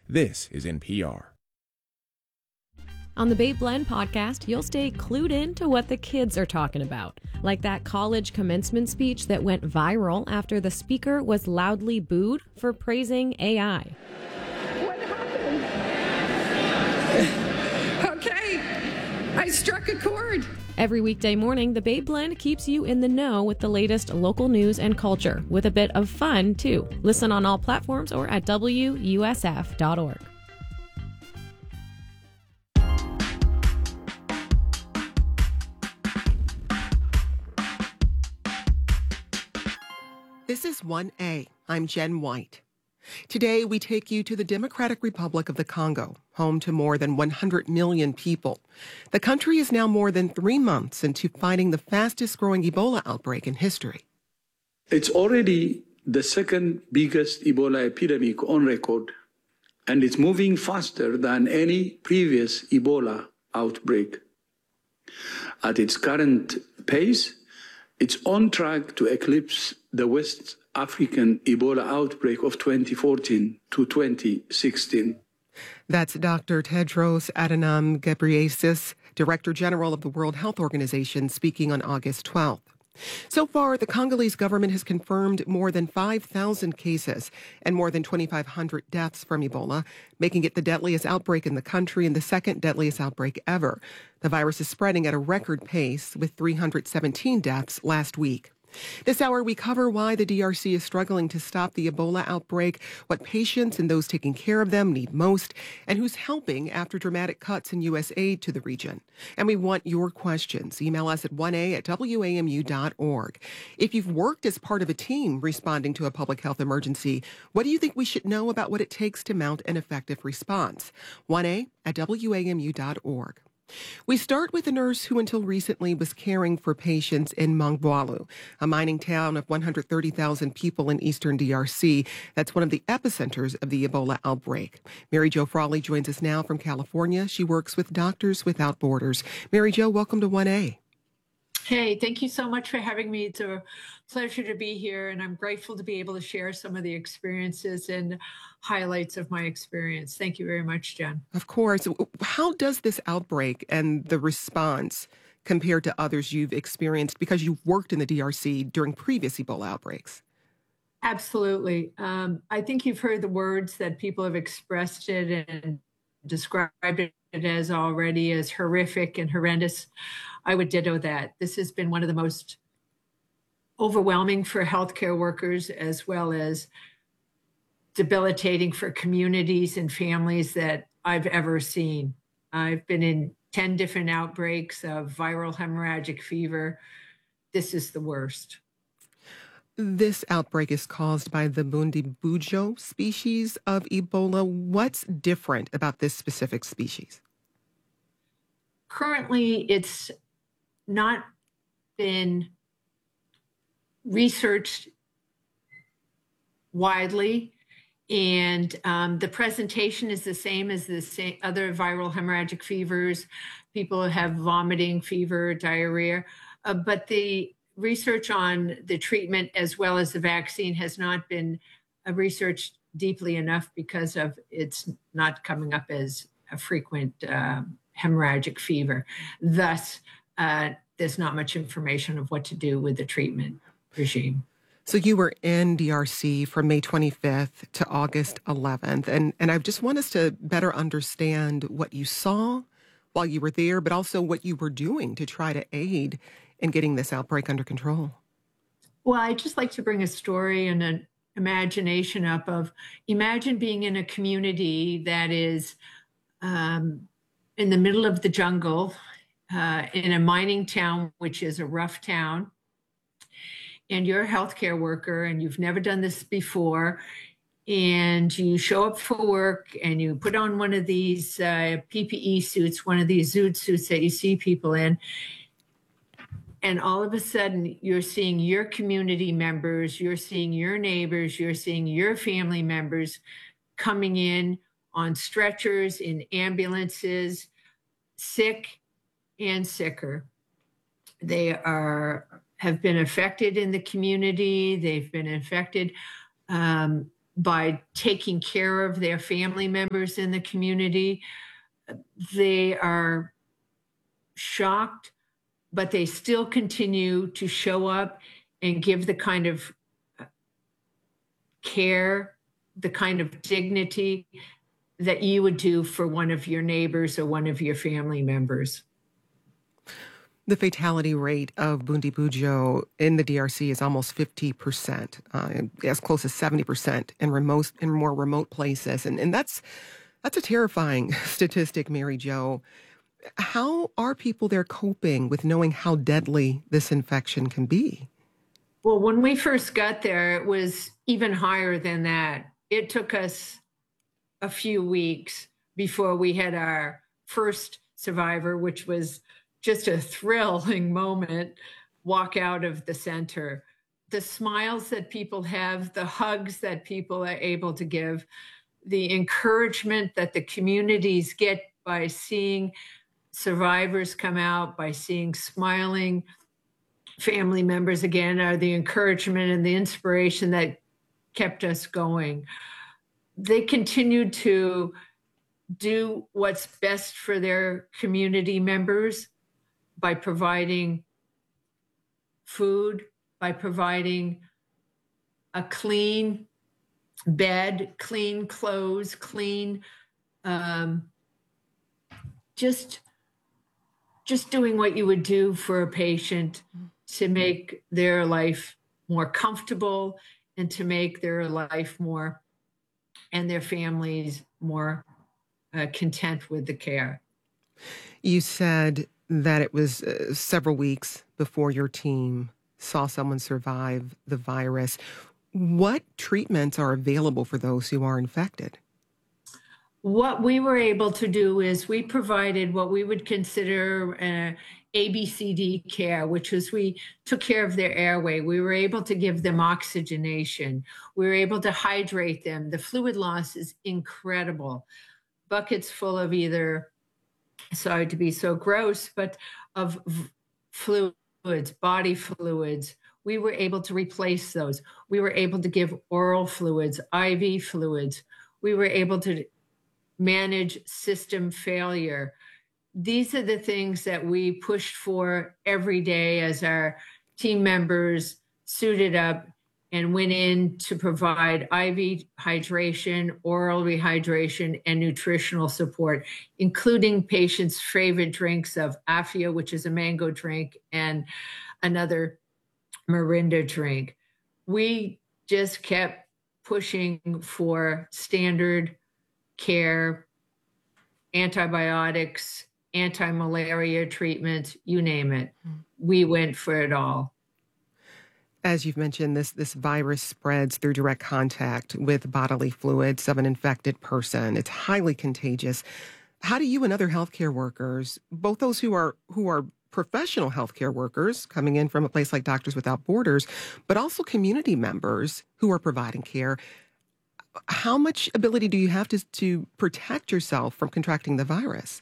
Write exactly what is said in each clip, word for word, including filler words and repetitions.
This is N P R. On the Babe Blend podcast, you'll stay clued in to what the kids are talking about, like that college commencement speech that went viral after the speaker was loudly booed for praising A I. What happened? Okay, I struck a chord. Every weekday morning, the Babe Blend keeps you in the know with the latest local news and culture, with a bit of fun, too. Listen on all platforms or at W U S F dot org. This is one A. I'm Jen White. Today, we take you to the Democratic Republic of the Congo, home to more than one hundred million people. The country is now more than three months into fighting the fastest-growing Ebola outbreak in history. It's already the second biggest Ebola epidemic on record, and it's moving faster than any previous Ebola outbreak. At its current pace, it's on track to eclipse the West African Ebola outbreak of twenty fourteen to twenty sixteen. That's Doctor Tedros Adhanom Ghebreyesus, Director General of the World Health Organization, speaking on August twelfth. So far, the Congolese government has confirmed more than five thousand cases and more than twenty-five hundred deaths from Ebola, making it the deadliest outbreak in the country and the second deadliest outbreak ever. The virus is spreading at a record pace, with three hundred seventeen deaths last week. This hour, we cover why the D R C is struggling to stop the Ebola outbreak, what patients and those taking care of them need most, and who's helping after dramatic cuts in U S aid to the region. And we want your questions. Email us at one a at W A M U dot org. If you've worked as part of a team responding to a public health emergency, what do you think we should know about what it takes to mount an effective response? one a at W A M U dot org. We start with a nurse who until recently was caring for patients in Mongwalu, a mining town of one hundred thirty thousand people in eastern D R C. That's one of the epicenters of the Ebola outbreak. Mary Jo Frawley joins us now from California. She works with Doctors Without Borders. Mary Jo, welcome to one A. Hey, thank you so much for having me. It's a pleasure to be here, and I'm grateful to be able to share some of the experiences and highlights of my experience. Thank you very much, Jen. Of course. How does this outbreak and the response compare to others you've experienced because you've worked in the D R C during previous Ebola outbreaks? Absolutely. Um, I think you've heard the words that people have expressed it and described it as already as horrific and horrendous. I would ditto that. This has been one of the most overwhelming for healthcare workers, as well as debilitating for communities and families that I've ever seen. I've been in ten different outbreaks of viral hemorrhagic fever. This is the worst. This outbreak is caused by the Bundibugyo species of Ebola. What's different about this specific species? Currently, it's not been researched widely, and um, the presentation is the same as the same other viral hemorrhagic fevers. People have vomiting, fever, diarrhea, uh, but the research on the treatment as well as the vaccine has not been uh, researched deeply enough because of it's not coming up as a frequent uh, hemorrhagic fever. Thus, uh, there's not much information of what to do with the treatment regime. So you were in D R C from May twenty-fifth to August eleventh, and, and I just want us to better understand what you saw while you were there, but also what you were doing to try to aid in getting this outbreak under control. Well, I just like to bring a story and an imagination up of, imagine being in a community that is um, in the middle of the jungle, uh, in a mining town, which is a rough town, and you're a healthcare worker and you've never done this before, and you show up for work and you put on one of these uh, P P E suits, one of these zoot suits that you see people in, and all of a sudden you're seeing your community members, you're seeing your neighbors, you're seeing your family members coming in on stretchers, in ambulances, sick and sicker. They are have been affected in the community. They've been infected. Um, by taking care of their family members in the community. They are shocked, but they still continue to show up and give the kind of care, the kind of dignity that you would do for one of your neighbors or one of your family members. The fatality rate of Bundibugyo in the D R C is almost fifty percent, uh, as close as seventy percent in remote in more remote places. And, and that's that's a terrifying statistic, Mary Jo. How are people there coping with knowing how deadly this infection can be? Well, when we first got there, it was even higher than that. It took us a few weeks before we had our first survivor, which was just a thrilling moment, walk out of the center. The smiles that people have, the hugs that people are able to give, the encouragement that the communities get by seeing survivors come out, by seeing smiling family members again, are the encouragement and the inspiration that kept us going. They continued to do what's best for their community members by providing food, by providing a clean bed, clean clothes, clean, um, just, just doing what you would do for a patient to make their life more comfortable and to make their life more and their families more uh, content with the care. You said that it was uh, several weeks before your team saw someone survive the virus. What treatments are available for those who are infected? What we were able to do is we provided what we would consider uh, A B C D care, which is we took care of their airway. We were able to give them oxygenation. We were able to hydrate them. The fluid loss is incredible. Buckets full of either, sorry to be so gross, but of v- fluids, body fluids. We were able to replace those. We were able to give oral fluids, I V fluids. We were able to manage system failure. These are the things that we pushed for every day as our team members suited up and went in to provide I V hydration, oral rehydration, and nutritional support, including patients' favorite drinks of Afia, which is a mango drink, and another Mirinda drink. We just kept pushing for standard care, antibiotics, anti-malaria treatments, you name it. We went for it all. As you've mentioned, this, this virus spreads through direct contact with bodily fluids of an infected person. It's highly contagious. How do you and other healthcare workers, both those who are who are professional healthcare workers coming in from a place like Doctors Without Borders, but also community members who are providing care, how much ability do you have to, to protect yourself from contracting the virus?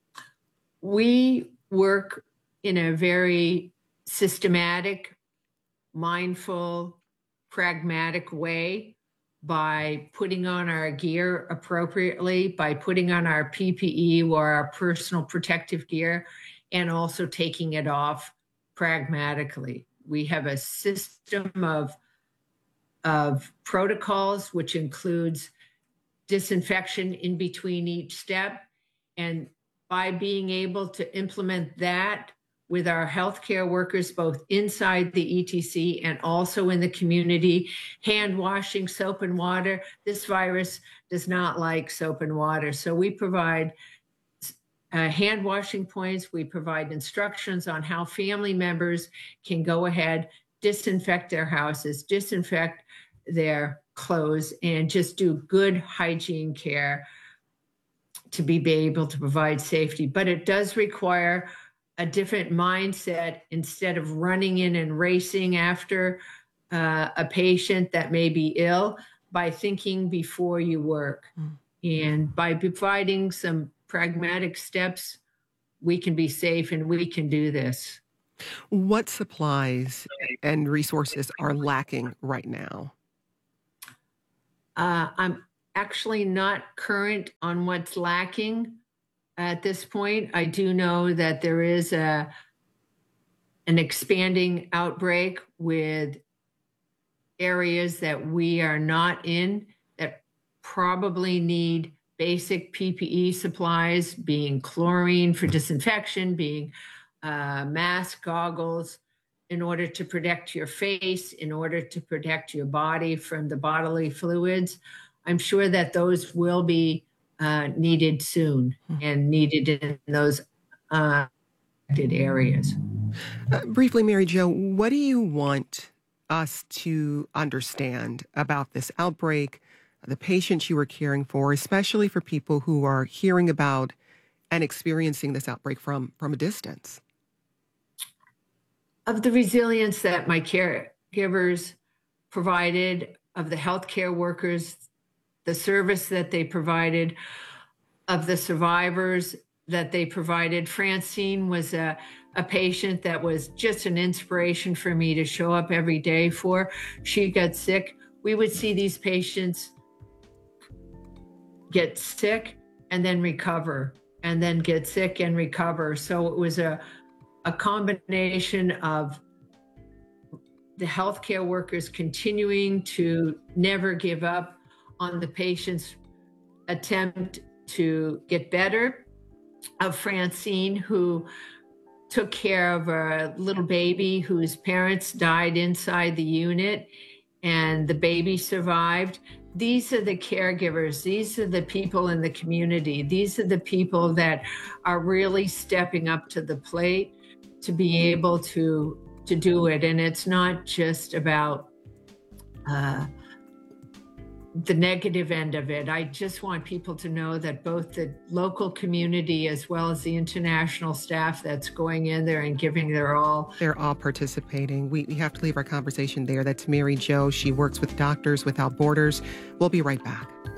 We work in a very systematic, mindful, pragmatic way by putting on our gear appropriately, by putting on our P P E or our personal protective gear, and also taking it off pragmatically. We have a system of, of protocols, which includes disinfection in between each step. And by being able to implement that with our healthcare workers, both inside the E T C and also in the community, hand washing, soap and water. This virus does not like soap and water. So we provide uh, hand washing points. We provide instructions on how family members can go ahead, disinfect their houses, disinfect their clothes, and just do good hygiene care to be able to provide safety. But it does require a different mindset. Instead of running in and racing after uh, a patient that may be ill, by thinking before you work. Mm. And by providing some pragmatic steps, we can be safe and we can do this. What supplies and resources are lacking right now? Uh, I'm actually not current on what's lacking at this point. I do know that there is a an expanding outbreak with areas that we are not in that probably need basic P P E supplies, being chlorine for disinfection, being uh, mask, goggles, in order to protect your face, in order to protect your body from the bodily fluids. I'm sure that those will be uh, needed soon and needed in those uh, areas. Uh, briefly, Mary Jo, what do you want us to understand about this outbreak, the patients you were caring for, especially for people who are hearing about and experiencing this outbreak from, from a distance? Of the resilience that my caregivers provided, of the healthcare workers, the service that they provided, of the survivors that they provided. Francine was a, a patient that was just an inspiration for me to show up every day for. She got sick. We would see these patients get sick and then recover, and then get sick and recover. So it was a a combination of the healthcare workers continuing to never give up on the patient's attempt to get better, of Francine, who took care of a little baby whose parents died inside the unit, and the baby survived. These are the caregivers. These are the people in the community. These are the people that are really stepping up to the plate to be able to to do it. And it's not just about uh, the negative end of it. I just want people to know that both the local community as well as the international staff that's going in there and giving their all. They're all participating. We, we have to leave our conversation there. That's Mary Jo. She works with Doctors Without Borders. We'll be right back.